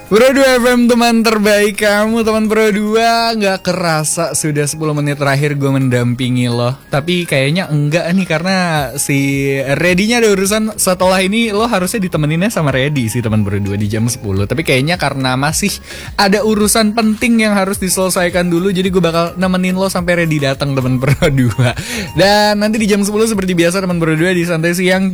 Pro 2 FM, teman terbaik kamu, teman Pro 2. Gak kerasa sudah 10 menit terakhir gue mendampingi lo. Tapi kayaknya enggak nih, karena si Reddy-nya ada urusan. Setelah ini lo harusnya ditemeninnya sama Reddy sih, teman Pro 2, di jam 10. Tapi kayaknya karena masih ada urusan penting yang harus diselesaikan dulu, jadi gue bakal nemenin lo sampai Reddy datang, teman Pro 2. Dan nanti di jam 10 seperti biasa, teman Pro 2, di Santai Siang